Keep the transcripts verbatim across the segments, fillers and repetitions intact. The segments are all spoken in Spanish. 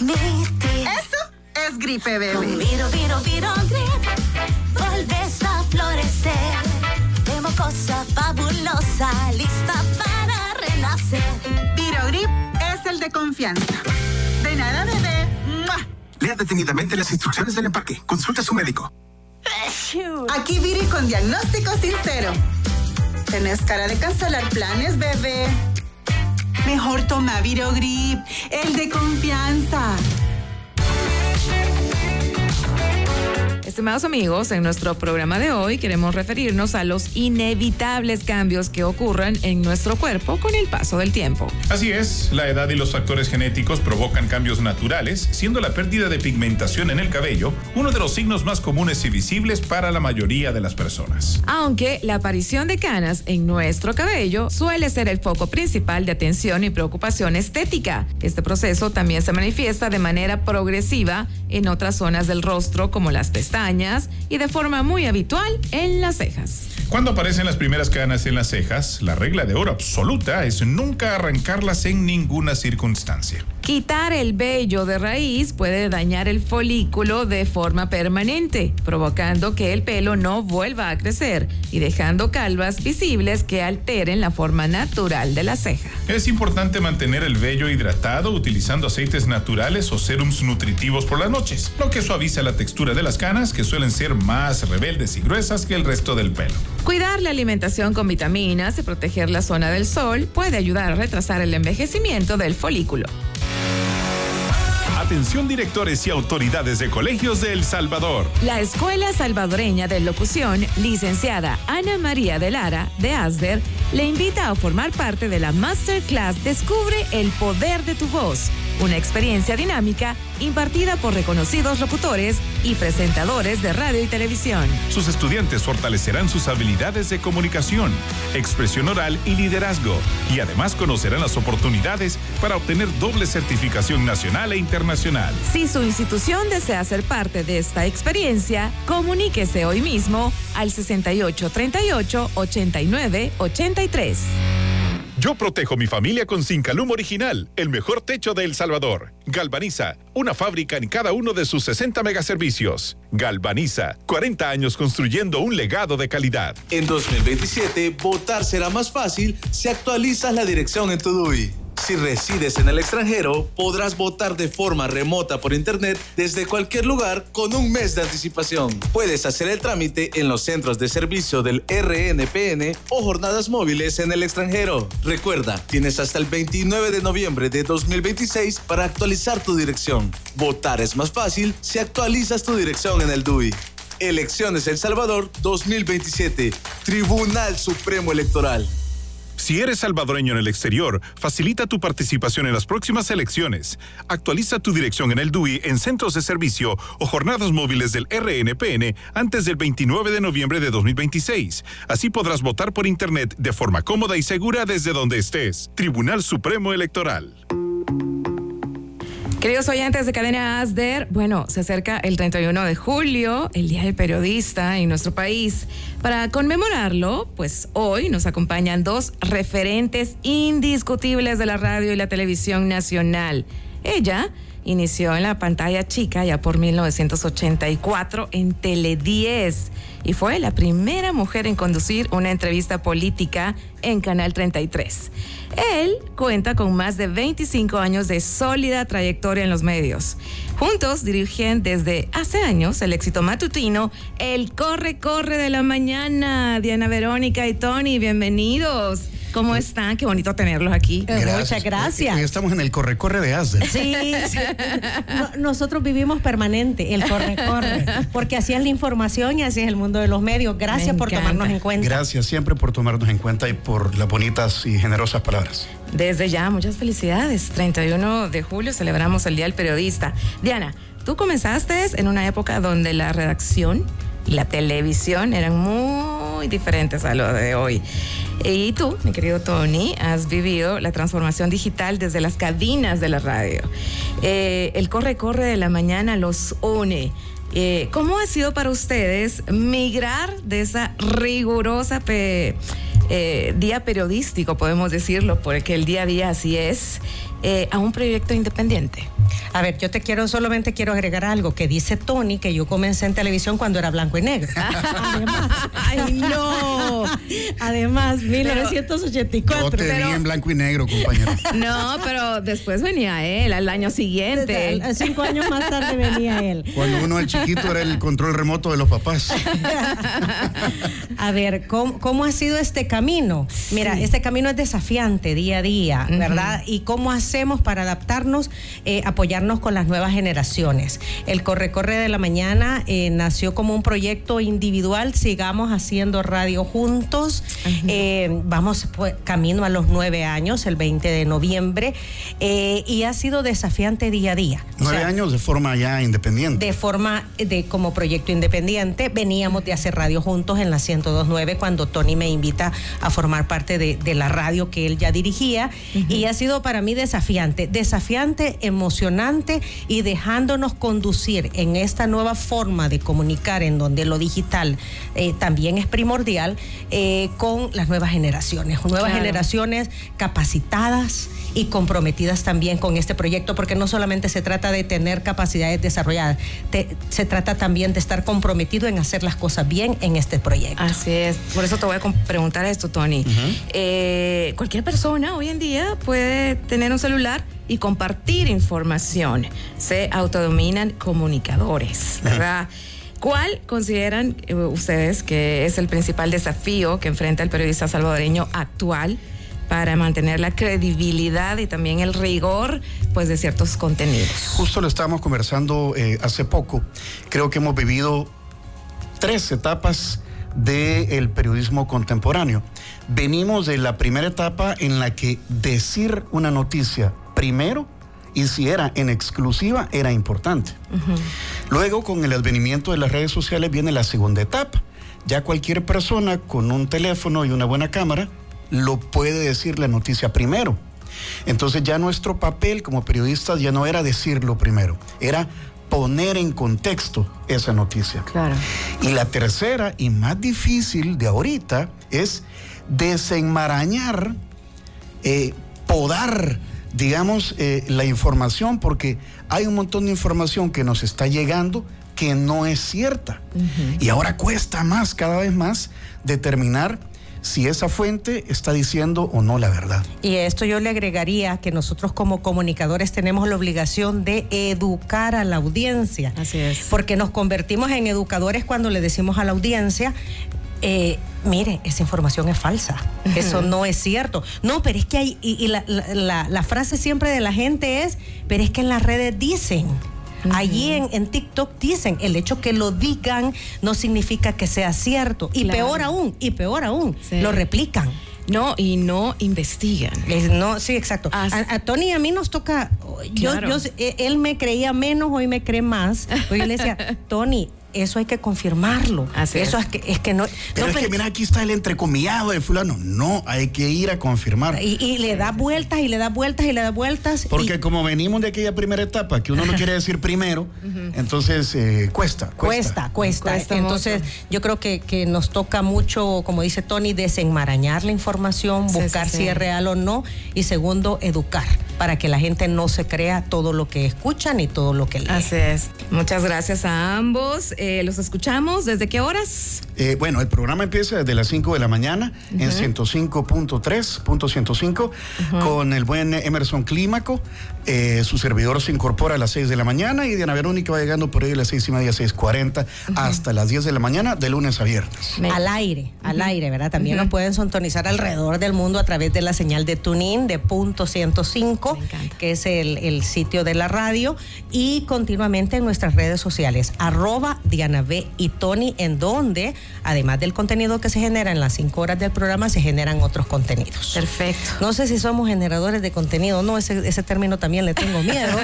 transmitir. Eso es gripe, bebé. Con Viro, Viro, Viro Grip, vuelves a florecer. De mocosa fabulosa, lista para renacer. Viro Grip es el de confianza. De nada, bebé. ¡Mua! Lea detenidamente las instrucciones del empaque. Consulta a su médico. Aquí Viri con diagnóstico sincero. ¿Tenés cara de cancelar planes, bebé? Mejor toma Viro Grip, el de confianza. Estimados amigos, en nuestro programa de hoy queremos referirnos a los inevitables cambios que ocurren en nuestro cuerpo con el paso del tiempo. Así es, la edad y los factores genéticos provocan cambios naturales, siendo la pérdida de pigmentación en el cabello uno de los signos más comunes y visibles para la mayoría de las personas. Aunque la aparición de canas en nuestro cabello suele ser el foco principal de atención y preocupación estética, este proceso también se manifiesta de manera progresiva en otras zonas del rostro como las pestañas y de forma muy habitual en las cejas. Cuando aparecen las primeras canas en las cejas, la regla de oro absoluta es nunca arrancarlas en ninguna circunstancia. Quitar el vello de raíz puede dañar el folículo de forma permanente, provocando que el pelo no vuelva a crecer y dejando calvas visibles que alteren la forma natural de la ceja. Es importante mantener el vello hidratado utilizando aceites naturales o serums nutritivos por las noches, lo que suaviza la textura de las canas, que suelen ser más rebeldes y gruesas que el resto del pelo. Cuidar la alimentación con vitaminas y proteger la zona del sol puede ayudar a retrasar el envejecimiento del folículo. Atención directores y autoridades de colegios de El Salvador. La Escuela Salvadoreña de Locución, licenciada Ana María de Lara, de ASDER, le invita a formar parte de la Masterclass Descubre el Poder de tu Voz, una experiencia dinámica impartida por reconocidos locutores y presentadores de radio y televisión. Sus estudiantes fortalecerán sus habilidades de comunicación, expresión oral y liderazgo, y además conocerán las oportunidades para obtener doble certificación nacional e internacional. Si su institución desea ser parte de esta experiencia, comuníquese hoy mismo al sesenta y ocho treinta y ocho ochenta y nueve ochenta y tres. Yo protejo mi familia con Zincalum Original, el mejor techo de El Salvador. Galvaniza, una fábrica en cada uno de sus sesenta megaservicios. Galvaniza, cuarenta años construyendo un legado de calidad. En dos mil veintisiete, votar será más fácil si actualizas la dirección en tu D U I. Si resides en el extranjero, podrás votar de forma remota por internet desde cualquier lugar con un mes de anticipación. Puedes hacer el trámite en los centros de servicio del R N P N o jornadas móviles en el extranjero. Recuerda, tienes hasta el veintinueve de noviembre de dos mil veintiséis para actualizar tu dirección. Votar es más fácil si actualizas tu dirección en el D U I. Elecciones El Salvador dos mil veintisiete. Tribunal Supremo Electoral. Si eres salvadoreño en el exterior, facilita tu participación en las próximas elecciones. Actualiza tu dirección en el D U I en centros de servicio o jornadas móviles del R N P N antes del veintinueve de noviembre de dos mil veintiséis. Así podrás votar por internet de forma cómoda y segura desde donde estés. Tribunal Supremo Electoral. Queridos oyentes de Cadena ASDER, bueno, se acerca el treinta y uno de julio, el Día del Periodista en nuestro país. Para conmemorarlo, pues hoy nos acompañan dos referentes indiscutibles de la radio y la televisión nacional. Ella inició en la pantalla chica ya por mil novecientos ochenta y cuatro en Tele diez y fue la primera mujer en conducir una entrevista política en Canal treinta y tres. Él cuenta con más de veinticinco años de sólida trayectoria en los medios. Juntos dirigen desde hace años el éxito matutino El Corre Corre de la Mañana. Diana, Verónica y Tony, bienvenidos. ¿Cómo están? Qué bonito tenerlos aquí. Gracias. Muchas gracias. Hoy estamos en el corre-corre de ASDER. Sí, sí. No, nosotros vivimos permanente el corre-corre, porque así es la información y así es el mundo de los medios. Gracias Me por encanta. tomarnos en cuenta. Gracias siempre por tomarnos en cuenta y por las bonitas y generosas palabras. Desde ya, muchas felicidades. treinta y uno de julio celebramos el Día del Periodista. Diana, tú comenzaste en una época donde la redacción y la televisión eran muy diferentes a lo de hoy. Y tú, mi querido Tony, has vivido la transformación digital desde las cabinas de la radio. Eh, el corre-corre de la mañana los une. Eh, ¿Cómo ha sido para ustedes migrar de esa rigurosa pe, eh, día periodístico, podemos decirlo, porque el día a día así es, eh, a un proyecto independiente? A ver, yo te quiero, solamente quiero agregar algo que dice Tony, que yo comencé en televisión cuando era blanco y negro. Además, ¡ay, no! Además, mil novecientos ochenta y cuatro. Yo te pero, vi en blanco y negro, compañero. No, pero después venía él, al año siguiente. Cinco años más tarde venía él. Cuando uno era chiquito era el control remoto de los papás. A ver, ¿cómo, cómo ha sido este camino? Mira, sí. Este camino es desafiante día a día, uh-huh. ¿verdad? Y cómo hacemos para adaptarnos, eh, apoyarnos con las nuevas generaciones. El Corre Corre de la Mañana eh, nació como un proyecto individual, sigamos haciendo radio juntos. Uh-huh. eh, vamos pues, camino a los nueve años, el veinte de noviembre, eh, y ha sido desafiante día a día. Nueve o sea, años de forma ya independiente. De forma de como proyecto independiente. Veníamos de hacer radio juntos en la ciento dos punto nueve cuando Tony me invita a formar parte de, de la radio que él ya dirigía. Uh-huh. Y ha sido para mí desafiante, desafiante, emocionante y dejándonos conducir en esta nueva forma de comunicar en donde lo digital eh, también es primordial eh, con las nuevas generaciones, nuevas claro. generaciones capacitadas y comprometidas también con este proyecto, porque no solamente se trata de tener capacidades desarrolladas, te, se trata también de estar comprometido en hacer las cosas bien en este proyecto. Así es, por eso te voy a preguntar esto, Tony. Uh-huh. Eh, cualquier persona hoy en día puede tener un celular y compartir información. Se autodominan comunicadores, ¿verdad? Uh-huh. ¿Cuál consideran eh, ustedes que es el principal desafío que enfrenta el periodista salvadoreño actual para mantener la credibilidad y también el rigor, pues, de ciertos contenidos? Justo lo estábamos conversando eh, hace poco. Creo que hemos vivido tres etapas del periodismo contemporáneo. Venimos de la primera etapa en la que decir una noticia primero, y si era en exclusiva, era importante. Uh-huh. Luego, con el advenimiento de las redes sociales, viene la segunda etapa. Ya cualquier persona con un teléfono y una buena cámara lo puede decir la noticia primero. Entonces ya nuestro papel como periodistas ya no era decirlo primero, era poner en contexto esa noticia. Claro. Y la tercera y más difícil de ahorita es desenmarañar, eh, podar, digamos, eh, la información, porque hay un montón de información que nos está llegando que no es cierta. Uh-huh. Y ahora cuesta más, cada vez más, determinar si esa fuente está diciendo o no la verdad. Y a esto yo le agregaría que nosotros como comunicadores tenemos la obligación de educar a la audiencia. Así es. Porque nos convertimos en educadores cuando le decimos a la audiencia, eh, mire, esa información es falsa, uh-huh. eso no es cierto. No, pero es que hay, y, y la, la, la frase siempre de la gente es, pero es que en las redes dicen. Uh-huh. Allí en, en TikTok dicen, el hecho que lo digan no significa que sea cierto. Y claro. peor aún, y peor aún, sí. lo replican. No, y no investigan. Es, no, sí, exacto. A, a Tony y a mí nos toca, yo, claro. yo, él me creía menos, hoy me cree más. Hoy yo le decía, Tony, eso hay que confirmarlo. Así eso es. es que es que no. Pero no, es que mira, aquí está el entrecomillado de fulano. No, hay que ir a confirmar. Y, y le da vueltas y le da vueltas y le da vueltas. Porque y... como venimos de aquella primera etapa, que uno no quiere decir primero, uh-huh. entonces eh, cuesta, cuesta. Cuesta, cuesta. cuesta entonces mucho. Yo creo que, que nos toca mucho, como dice Tony, desenmarañar la información, sí, buscar sí, sí. si es real o no. Y segundo, educar, para que la gente no se crea todo lo que escucha ni todo lo que lee. Así es. Muchas gracias a ambos. Eh, los escuchamos. ¿Desde qué horas? Eh, bueno, el programa empieza desde las cinco de la mañana uh-huh. en ciento cinco punto tres, punto ciento cinco, uh-huh. con el buen Emerson Clímaco. Eh, su servidor se incorpora a las seis de la mañana y Diana Verónica va llegando por ahí a las seis y media, seis cuarenta, uh-huh. hasta las diez de la mañana, de lunes a viernes. Me... Al aire, uh-huh. al aire, ¿verdad? También uh-huh. nos pueden sintonizar alrededor del mundo a través de la señal de TuneIn de punto ciento cinco, que es el, el sitio de la radio, y continuamente en nuestras redes sociales, arroba Diana B y Tony, en donde, además del contenido que se genera en las cinco horas del programa, se generan otros contenidos. Perfecto. No sé si somos generadores de contenido, no, ese, ese término también le tengo miedo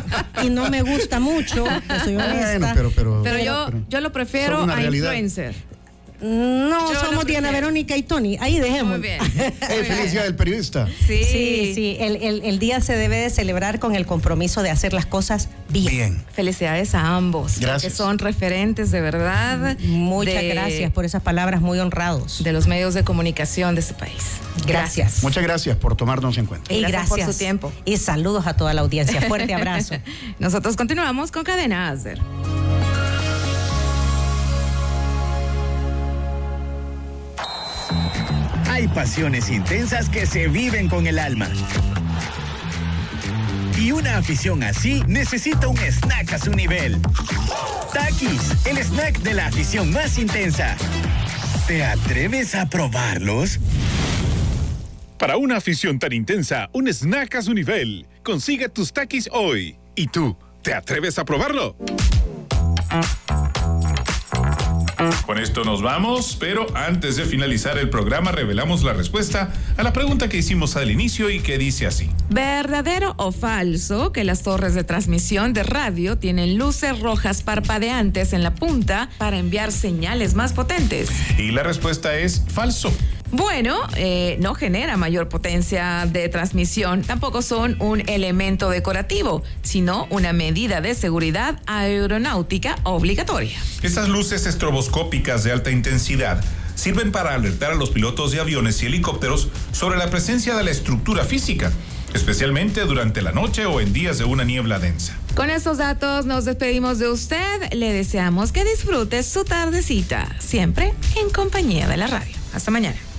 y no me gusta mucho, soy honesta. Bueno, pero, pero, pero yo, yo lo prefiero a influencer. No, Yo somos Diana Verónica y Tony. Ahí dejemos. Muy bien. Eh, feliz día del periodista. Sí, Sí, sí. El, el- el día se debe de celebrar con el compromiso de hacer las cosas bien. Bien. Felicidades a ambos. Gracias. Que son referentes de verdad. Muchas de- gracias por esas palabras, muy honrados. de los medios de comunicación de este país. Gracias. Muchas gracias por tomarnos en cuenta. Y Gracias gracias por su tiempo. Y saludos a toda la audiencia. Fuerte abrazo. Nosotros continuamos con Cadena Azer. Hay pasiones intensas que se viven con el alma. Y una afición así necesita un snack a su nivel. Takis, el snack de la afición más intensa. ¿Te atreves a probarlos? Para una afición tan intensa, un snack a su nivel. Consigue tus Takis hoy. ¿Y tú, te atreves a probarlo? Con esto nos vamos, pero antes de finalizar el programa revelamos la respuesta a la pregunta que hicimos al inicio y que dice así. ¿Verdadero o falso que las torres de transmisión de radio tienen luces rojas parpadeantes en la punta para enviar señales más potentes? Y la respuesta es falso. Bueno, eh, no genera mayor potencia de transmisión, tampoco son un elemento decorativo, sino una medida de seguridad aeronáutica obligatoria. Estas luces estroboscópicas de alta intensidad sirven para alertar a los pilotos de aviones y helicópteros sobre la presencia de la estructura física, especialmente durante la noche o en días de una niebla densa. Con estos datos nos despedimos de usted. Le deseamos que disfrute su tardecita, siempre en compañía de la radio. Hasta mañana.